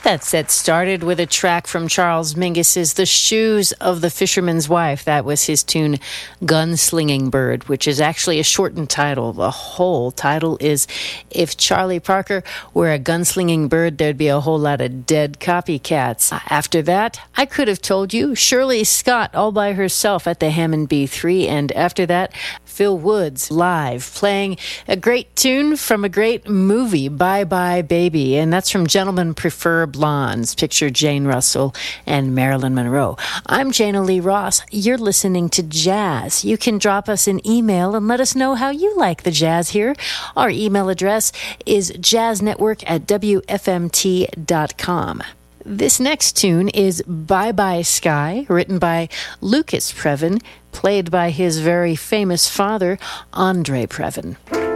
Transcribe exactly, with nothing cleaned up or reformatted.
That set started with a track from Charles Mingus's The Shoes of the Fisherman's Wife. That was his tune, Gunslinging Bird, which is actually a shortened title. The whole title is, If Charlie Parker Were a Gunslinging Bird, There'd Be a Whole Lot of Dead Copycats. After that, I Could Have Told You, Shirley Scott all by herself at the Hammond B three. And after that, Phil Woods live playing a great tune from a great movie, Bye Bye Baby. And that's from Gentlemen Prefer Blondes. Picture Jane Russell and Marilyn Monroe. I'm Jana Lee Ross. You're listening to Jazz. You can drop us an email and let us know how you like the jazz here. Our email address is jazznetwork at w f m t dot com. This next tune is Bye Bye Sky, written by Lucas Previn, played by his very famous father, Andre Previn.